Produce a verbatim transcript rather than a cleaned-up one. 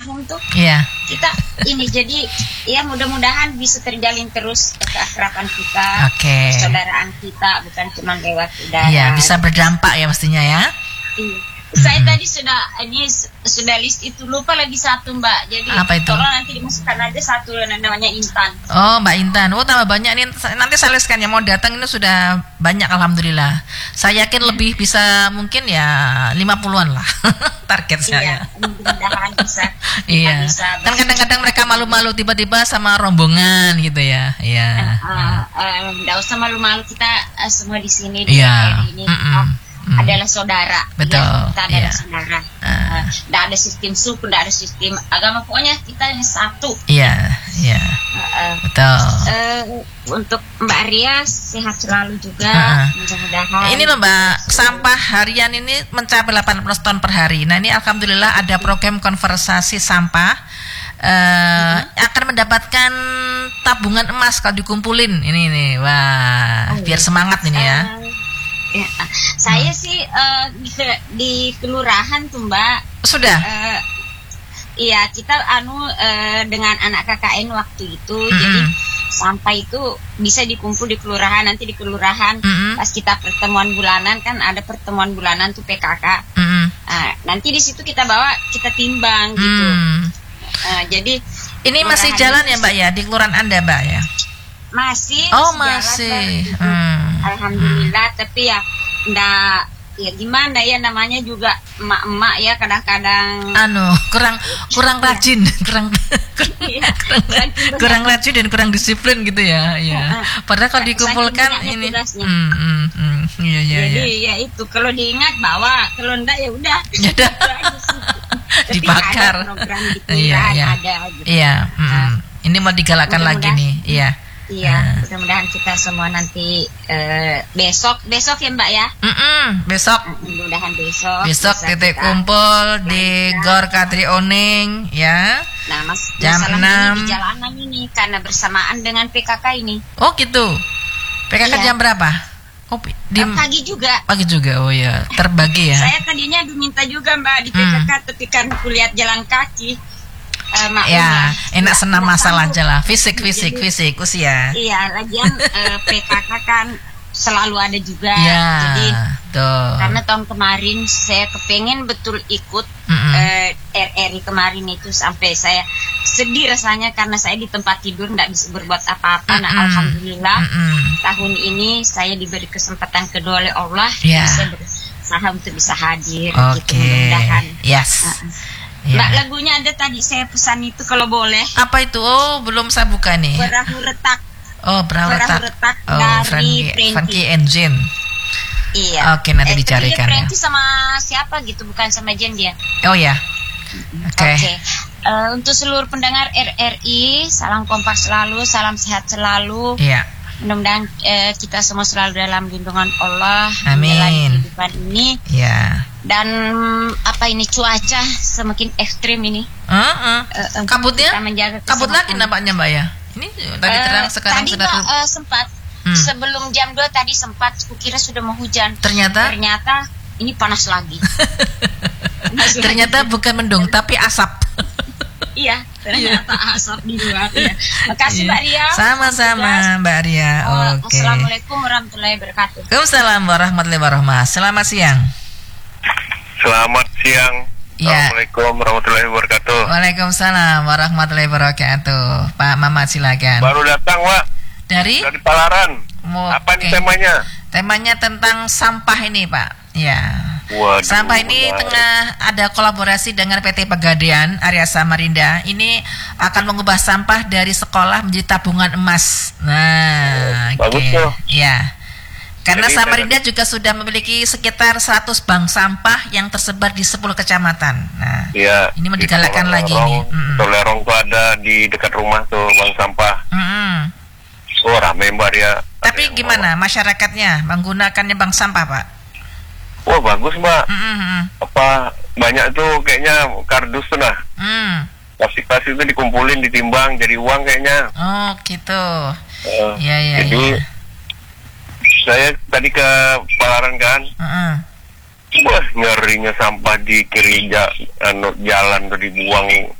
tahun tuh. Iya. Kita ini jadi ya mudah-mudahan bisa terjalin terus keakraban kita, Oke. persaudaraan kita, bukan cuma lewat udara. Iya, bisa berdampak ya mestinya ya. Iya. Saya tadi sudah ini sudah list itu, lupa lagi satu Mbak. Jadi Apa itu? tolong nanti dimasukkan aja satu namanya Intan. Oh, Mbak Intan. Oh, tambah banyak nih. Nanti saya listkan yang mau datang ini sudah banyak alhamdulillah. Saya yakin lebih bisa mungkin ya lima puluhan lah target saya. Iya, mudah-mudahan bisa. Iya. Bisa Kan kadang-kadang mereka malu-malu tiba-tiba sama rombongan gitu ya. Iya. Enggak uh, uh, usah malu-malu, kita uh, semua di sini di Iya. daerah ini. Mm-mm. Oh, Hmm. adalah saudara. Betul. Ya, kita adalah Yeah. saudara. Uh. Tidak ada sistem suku, tidak ada sistem agama. Pokoknya kita ini satu. Iya, iya. Uh, uh, Betul. uh, untuk Mbak Ria sehat selalu juga. Uh-uh. Mudah-mudahan. Ini loh Mbak, sampah harian ini mencapai delapan belas ton per hari. Nah ini alhamdulillah ada program konversasi sampah. Uh, uh-huh. Akan mendapatkan tabungan emas kalau dikumpulin. Ini nih, wah, oh, biar semangat ini ya. Uh, Ya, saya hmm. sih uh, di, di kelurahan tuh Mbak. Sudah. Uh, iya kita anu uh, dengan anak K K N waktu itu, mm-hmm. jadi sampah itu bisa dikumpul di kelurahan. Nanti di kelurahan mm-hmm. pas kita pertemuan bulanan kan ada pertemuan bulanan tuh P K K. Mm-hmm. Uh, nanti di situ kita bawa kita timbang gitu. Mm. Uh, jadi ini masih jalan ya Mbak ya di kelurahan Anda Mbak ya? Masih. Oh masih. Hmm. Alhamdulillah. Hmm. Tapi ya ndak ya gimana ya namanya juga emak-emak ya kadang-kadang. Anu kurang kurang rajin, kurang iya. kurang, kurang rajin dan kurang disiplin gitu ya. Ya. Padahal kalau dikumpulkan ini. Hmm, hmm, hmm. Iya iya. Jadi ya. ya itu kalau diingat bawa, kalau enggak ya udah. Ya udah. Dibakar. Ada program di iya iya. Ada, gitu. Iya. Hmm. Nah, ini mau digalakan lagi nih. Iya. Iya, uh. mudah-mudahan kita semua nanti uh, besok, besok ya Mbak ya. Mm-mm, besok. Mudah-mudahan besok. Besok titik kumpul di Gor Katri Oning, ya. Nah, Mas, jam enam di jalanan ini karena bersamaan dengan P K K ini. Oh gitu. P K K iya. Jam berapa? Oh, di pagi juga. Pagi juga, oh ya, terbagi ya. Saya tadinya diminta juga Mbak di P K K, hmm. tapi kan kulihat jalan kaki. Uh, ya, enak senam masalah aja lah, fisik, fisik, jadi, fisik, usia. Iya, lagian uh, P K K kan selalu ada juga. Ya, jadi, tuh. Karena tahun kemarin saya kepengen betul ikut mm-hmm. uh, R R I kemarin itu sampai saya sedih rasanya karena saya di tempat tidur tidak bisa berbuat apa-apa. Mm-hmm. Nah, alhamdulillah mm-hmm. tahun ini saya diberi kesempatan kedua oleh Allah, yeah. bisa berusaha untuk bisa hadir. Oke. Gitu, mudah-mudahan. Yes. Uh-uh. Ya. Mbak, lagunya ada tadi saya pesan itu kalau boleh. Apa itu? Oh, belum saya buka nih. Perahu Retak. Oh, Perahu Retak. Retak oh, dari Frankie Engine. Iya. Oke, nanti eh, dicarikan ya. Frankie sama siapa gitu, bukan sama Jen dia. Oh ya. Oke. Okay. Okay. Uh, untuk seluruh pendengar R R I, salam kompak selalu, salam sehat selalu. Iya. Mudah-mudahan uh, kita semua selalu dalam lindungan Allah. Amin. Kehidupan ini. Iya. Dan apa ini cuaca semakin ekstrim ini. Uh-uh. Uh, kabutnya? Kabut lagi nampaknya Mbak ya. Ini tadi terang uh, sekarang tadi sudah. Tadi uh, sempat hmm. sebelum jam dua tadi sempat kukira sudah mau hujan. Ternyata? Ternyata ini panas lagi. panas Ternyata lagi. Bukan mendung tapi asap. Iya, ternyata asap di luar ya. Makasih Mbak Ria. Sama-sama Mbak Ria. Oh, Oke. Okay. Assalamualaikum warahmatullahi wabarakatuh. Waalaikumsalam warahmatullahi wabarakatuh. Selamat siang. Selamat siang. Ya. Assalamualaikum warahmatullahi wabarakatuh. Waalaikumsalam warahmatullahi wabarakatuh. Pak Mamat silakan. Baru datang, Pak. Dari? Dari Palaran. Oh, apa okay. ini temanya? Temanya tentang sampah ini, Pak. Ya. Waduh, sampah ini benar. Tengah ada kolaborasi dengan P T Pegadaian Area Samarinda. Ini akan mengubah sampah dari sekolah menjadi tabungan emas. Nah, oh, bagus tuh. Ya. Karena Jadi, Samarinda juga sudah memiliki sekitar seratus bank sampah yang tersebar di sepuluh kecamatan. Nah, ya, ini mau digalakan lagi nih. Tolerong tuh ada di dekat rumah tuh bank sampah. Mm-hmm. Oh, rame Mbak ya. Tapi gimana bawa. Masyarakatnya menggunakannya bank sampah, Pak? Wah, bagus Mbak. Mm-hmm. Apa banyak tuh kayaknya kardus tuh nah. Mm. Plastik-plastik itu dikumpulin, ditimbang jadi uang kayaknya. Oh, gitu. Uh, ya, ya, jadi ya. Saya tadi ke Palaran kan, uh-uh. wah ngerinya sampah di kiri ja, anu, jalan tuh dibuang